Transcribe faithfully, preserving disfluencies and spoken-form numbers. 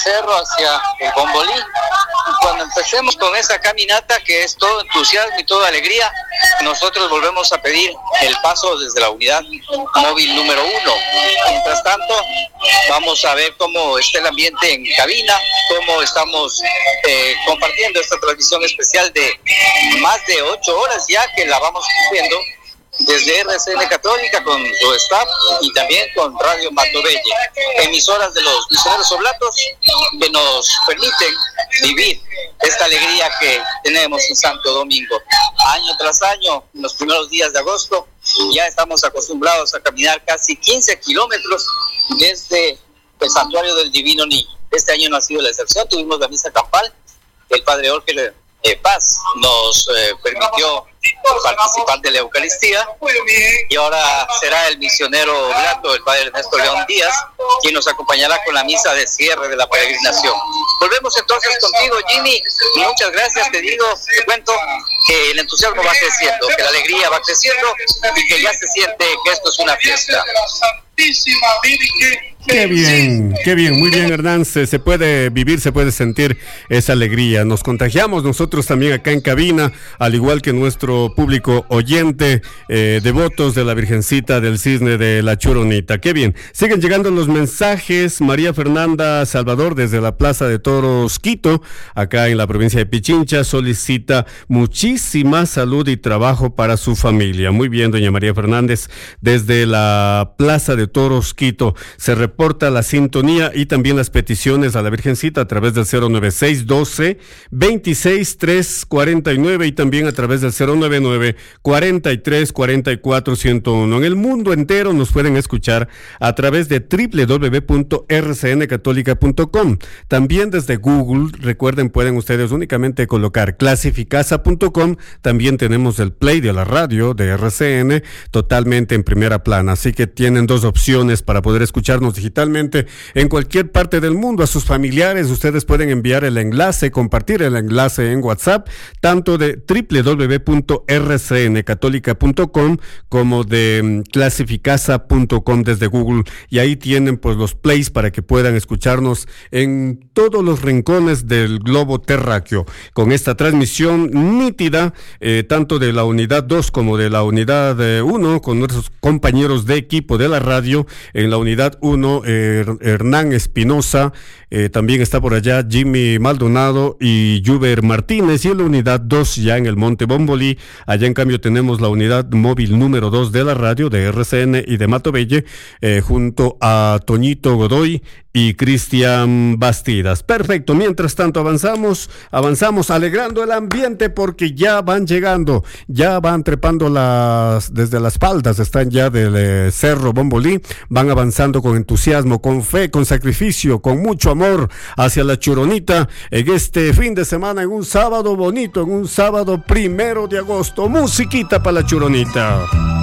cerro, hacia el Bombolí. Cuando empecemos con esa caminata, que es todo entusiasmo y toda alegría, nosotros volvemos a pedir el paso desde la unidad móvil número uno. Mientras tanto, vamos a ver cómo está el ambiente en cabina, cómo estamos eh, compartiendo esta transmisión especial de más de ocho horas ya, que la vamos cumpliendo desde R C N Católica con su staff y también con Radio Matobelle, emisoras de los misioneros oblatos que nos permiten vivir esta alegría que tenemos en Santo Domingo. Año tras año, en los primeros días de agosto, ya estamos acostumbrados a caminar casi quince kilómetros desde el Santuario del Divino Niño. Este año no ha sido la excepción, tuvimos la misa campal, el Padre Orger eh, Paz nos eh, permitió participar de la Eucaristía, y ahora será el misionero oblato, el Padre Ernesto León Díaz, quien nos acompañará con la misa de cierre de la peregrinación. Volvemos entonces contigo, Jimmy, y muchas gracias. Te digo, te cuento que el entusiasmo va creciendo, que la alegría va creciendo y que ya se siente que esto es una fiesta. Qué bien, qué bien, muy bien, Hernán. Se, se puede vivir, se puede sentir esa alegría. Nos contagiamos nosotros también acá en cabina, al igual que nuestro público oyente, eh, devotos de la Virgencita del Cisne de la Churonita. Qué bien. Siguen llegando los mensajes. María Fernanda Salvador, desde la Plaza de Toros Quito, acá en la provincia de Pichincha, solicita muchísima salud y trabajo para su familia. Muy bien, doña María Fernández, desde la Plaza de Toros Quito. Se reporta la sintonía y también las peticiones a la Virgencita a través del cero nueve seis doce veintiséis tres cuarenta y nueve y también a través del cero nueve nueve cuarenta y tres cuarenta y cuatro ciento uno. En el mundo entero nos pueden escuchar a través de doble u doble u doble u punto r c n católica punto com. También desde Google, recuerden, pueden ustedes únicamente colocar clasificasa punto com. También tenemos el play de la radio de R C N totalmente en primera plana, así que tienen dos opciones para poder escucharnos digitalmente en cualquier parte del mundo. A sus familiares ustedes pueden enviar el enlace, compartir el enlace en WhatsApp, tanto de doble u doble u doble u punto r c n católica punto com como de clasificasa punto com desde Google, y ahí tienen pues los plays para que puedan escucharnos en todos los rincones del globo terráqueo, con esta transmisión nítida, eh, tanto de la unidad dos como de la unidad uno, con nuestros compañeros de equipo de la radio. En la unidad uno, eh, Hernán Espinosa, eh, también está por allá Jimmy Maldonado y Juber Martínez, y en la unidad dos ya en el Monte Bombolí. Allá en cambio tenemos la unidad móvil número dos de la radio de R C N y de Matobelle, eh, junto a Toñito Godoy y Cristian Bastidas. Perfecto, mientras tanto avanzamos, avanzamos alegrando el ambiente, porque ya van llegando, ya van trepando las, desde las faldas, están ya del eh, Cerro Bombolí, van avanzando con entusiasmo, con fe, con sacrificio, con mucho amor hacia la Churonita en este fin de semana, en un sábado bonito, en un sábado primero de agosto. Musiquita para la Churonita.